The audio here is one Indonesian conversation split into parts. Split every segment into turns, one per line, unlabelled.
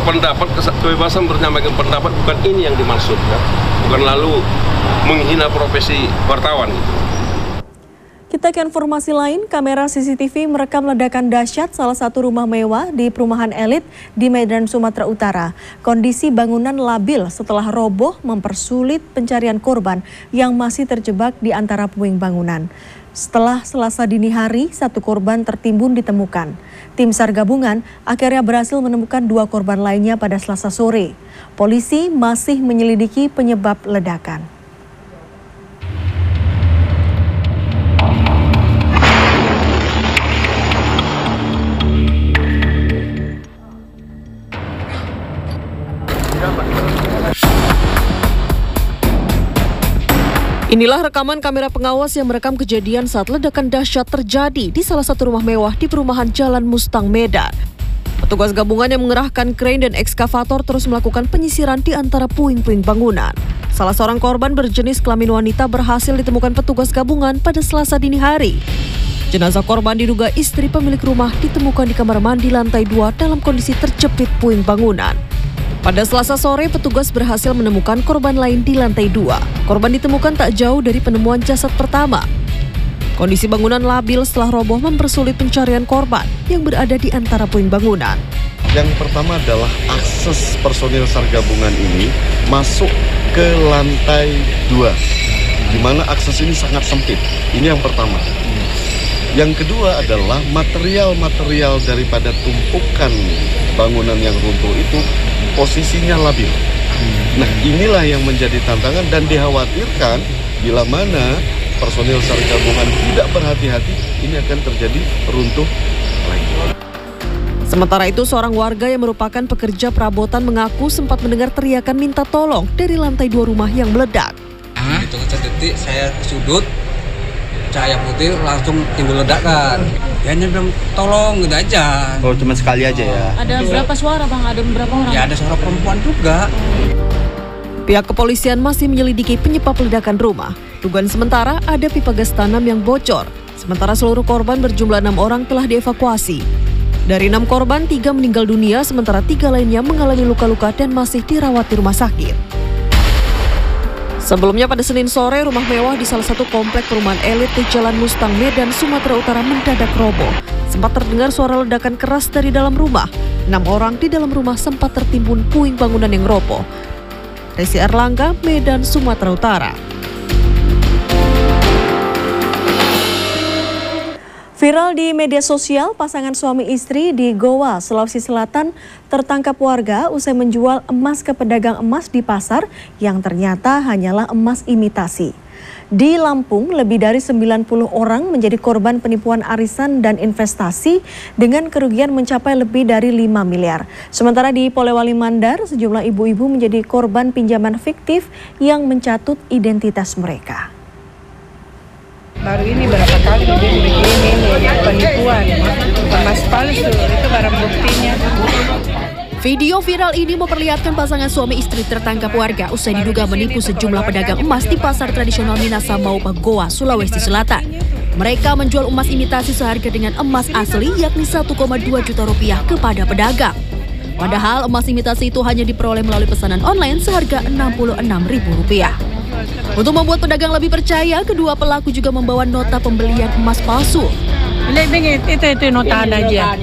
berpendapat, kebebasan menyampaikan pendapat bukan ini yang dimaksudkan, bukan lalu menghina profesi wartawan.
Kita ke informasi lain, kamera CCTV merekam ledakan dahsyat salah satu rumah mewah di perumahan elit di Medan, Sumatera Utara. Kondisi bangunan labil setelah roboh mempersulit pencarian korban yang masih terjebak di antara puing bangunan. Setelah Selasa dini hari, satu korban tertimbun ditemukan. Tim SAR gabungan akhirnya berhasil menemukan 2 korban lainnya pada Selasa sore. Polisi masih menyelidiki penyebab ledakan. Inilah rekaman kamera pengawas yang merekam kejadian saat ledakan dahsyat terjadi di salah satu rumah mewah di perumahan Jalan Mustang, Medan. Petugas gabungan yang mengerahkan krain dan ekskavator terus melakukan penyisiran di antara puing-puing bangunan. Salah seorang korban berjenis kelamin wanita berhasil ditemukan petugas gabungan pada Selasa dini hari. Jenazah korban diduga istri pemilik rumah ditemukan di kamar mandi lantai 2 dalam kondisi terjepit puing bangunan. Pada Selasa sore, petugas berhasil menemukan korban lain di lantai 2. Korban ditemukan tak jauh dari penemuan jasad pertama. Kondisi bangunan labil setelah roboh mempersulit pencarian korban yang berada di antara puing bangunan.
Yang pertama adalah akses personil SAR gabungan ini masuk ke lantai 2, di mana akses ini sangat sempit. Ini yang pertama. Yang kedua adalah material-material daripada tumpukan bangunan yang runtuh itu posisinya labil. Nah, inilah yang menjadi tantangan dan dikhawatirkan bila mana personil SAR gabungan tidak berhati-hati, ini akan terjadi runtuh lagi.
Sementara itu, seorang warga yang merupakan pekerja perabotan mengaku sempat mendengar teriakan minta tolong dari lantai 2 rumah yang meledak.
Hitungan sedetik saya ke sudut, cahaya putih langsung timbul ledakan. Ya hanya bilang tolong gitu aja.
Oh, cuma sekali aja ya?
Ada berapa suara Bang? Ada berapa orang?
Ya ada suara perempuan juga.
Pihak kepolisian masih menyelidiki penyebab ledakan rumah. Dugaan sementara ada pipa gas tanam yang bocor. Sementara seluruh korban berjumlah 6 orang telah dievakuasi. Dari 6 korban, 3 meninggal dunia, sementara 3 lainnya mengalami luka-luka dan masih dirawat di rumah sakit. Sebelumnya pada Senin sore, rumah mewah di salah satu komplek perumahan elit di Jalan Mustang, Medan, Sumatera Utara mendadak roboh. Sempat terdengar suara ledakan keras dari dalam rumah. 6 orang di dalam rumah sempat tertimbun puing bangunan yang roboh. Resi Erlangga, Medan, Sumatera Utara. Viral di media sosial, pasangan suami istri di Goa, Sulawesi Selatan tertangkap warga usai menjual emas ke pedagang emas di pasar yang ternyata hanyalah emas imitasi. Di Lampung, lebih dari 90 orang menjadi korban penipuan arisan dan investasi dengan kerugian mencapai lebih dari 5 miliar. Sementara di Polewali Mandar, sejumlah ibu-ibu menjadi korban pinjaman fiktif yang mencatut identitas mereka.
Baru ini berapa kali begini penipuan, emas palsu, itu barang buktinya.
Video viral ini memperlihatkan pasangan suami istri tertangkap warga usai diduga menipu sejumlah pedagang emas di pasar tradisional Minasa Maupa, Goa, Sulawesi Selatan. Mereka menjual emas imitasi seharga dengan emas asli yakni 1,2 juta rupiah kepada pedagang. Padahal emas imitasi itu hanya diperoleh melalui pesanan online seharga Rp66.000. Untuk membuat pedagang lebih percaya, kedua pelaku juga membawa nota pembelian emas palsu.
Itu nota aja.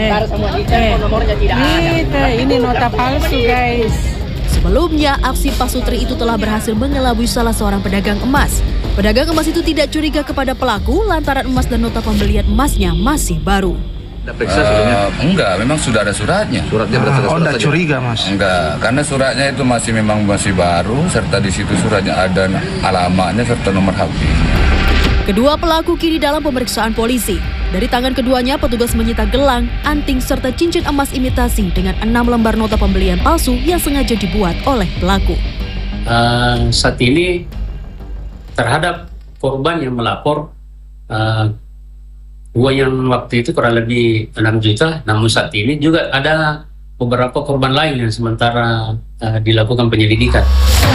Ini nota palsu, guys.
Sebelumnya, aksi pasutri itu telah berhasil mengelabui salah seorang pedagang emas. Pedagang emas itu tidak curiga kepada pelaku lantaran emas dan nota pembelian emasnya masih baru.
Enggak, memang sudah ada suratnya.
Suratnya berdasarkan surat saja. Curiga, Mas?
Enggak, karena suratnya itu masih baru, serta di situ suratnya ada alamatnya serta nomor HP.
Kedua pelaku kini dalam pemeriksaan polisi. Dari tangan keduanya, petugas menyita gelang, anting serta cincin emas imitasi dengan 6 lembar nota pembelian palsu yang sengaja dibuat oleh pelaku.
Saat ini terhadap korban yang melapor, uang yang waktu itu kurang lebih 6 juta, namun saat ini juga ada beberapa korban lain yang sementara dilakukan penyelidikan.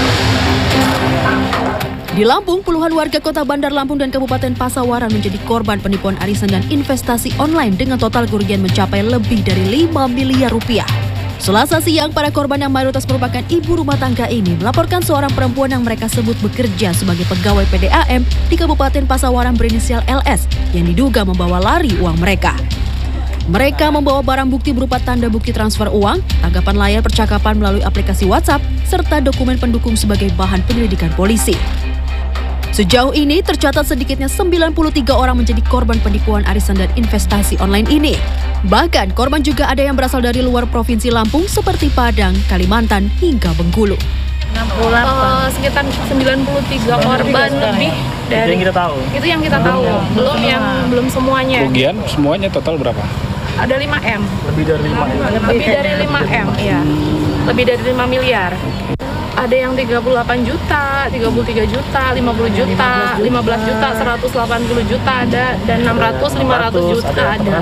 Di Lampung, puluhan warga kota Bandar Lampung dan Kabupaten Pasawaran menjadi korban penipuan arisan dan investasi online dengan total kerugian mencapai lebih dari 5 miliar rupiah. Selasa siang, para korban yang mayoritas merupakan ibu rumah tangga ini melaporkan seorang perempuan yang mereka sebut bekerja sebagai pegawai PDAM di Kabupaten Pasawaran berinisial LS yang diduga membawa lari uang mereka. Mereka membawa barang bukti berupa tanda bukti transfer uang, tanggapan layar percakapan melalui aplikasi WhatsApp, serta dokumen pendukung sebagai bahan penyelidikan polisi. Sejauh ini tercatat sedikitnya 93 orang menjadi korban penipuan arisan dan investasi online ini. Bahkan korban juga ada yang berasal dari luar Provinsi Lampung seperti Padang, Kalimantan, hingga Bengkulu.
Sekitar 93 korban lebih dari
Itu yang kita tahu.
Itu yang kita tahu, belum semuanya.
Kerugian semuanya total berapa?
Ada 5M.
Lebih dari 5 M.
Lebih dari 5M, ya. Lebih dari 5 miliar. Ada yang 38 juta, 33 juta, 50 juta, 15 juta, 180 juta ada, dan 600, 500 juta ada.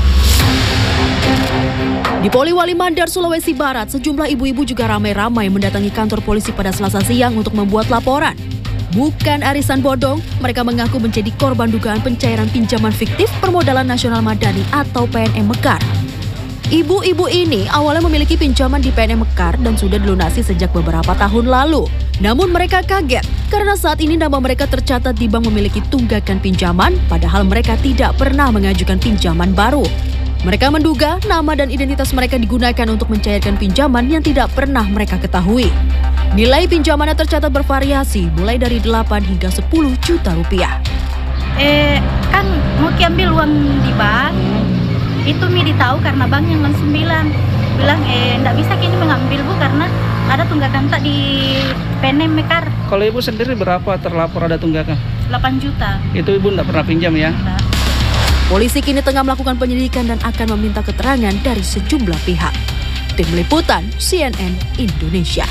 Di Poliwali Mandar, Sulawesi Barat, sejumlah ibu-ibu juga ramai-ramai mendatangi kantor polisi pada Selasa siang untuk membuat laporan. Bukan arisan bodong, mereka mengaku menjadi korban dugaan pencairan pinjaman fiktif Permodalan Nasional Madani atau PNM Mekar. Ibu-ibu ini awalnya memiliki pinjaman di PNM Mekar dan sudah dilunasi sejak beberapa tahun lalu. Namun mereka kaget karena saat ini nama mereka tercatat di bank memiliki tunggakan pinjaman, padahal mereka tidak pernah mengajukan pinjaman baru. Mereka menduga nama dan identitas mereka digunakan untuk mencairkan pinjaman yang tidak pernah mereka ketahui. Nilai pinjamannya tercatat bervariasi, mulai dari 8 hingga 10 juta rupiah.
Kan mau ambil uang di bank, itu Mi ditahu karena bank yang langsung bilang enggak bisa kini mengambil Bu karena ada tunggakan tak di PNM Mekar.
Kalau Ibu sendiri berapa terlapor ada tunggakan?
8 juta.
Itu Ibu enggak pernah pinjam ya?
Enggak.
Polisi kini tengah melakukan penyelidikan dan akan meminta keterangan dari sejumlah pihak. Tim Liputan CNN Indonesia.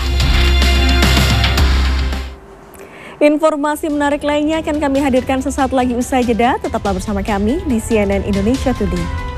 Informasi menarik lainnya akan kami hadirkan sesaat lagi usai jeda. Tetaplah bersama kami di CNN Indonesia Today.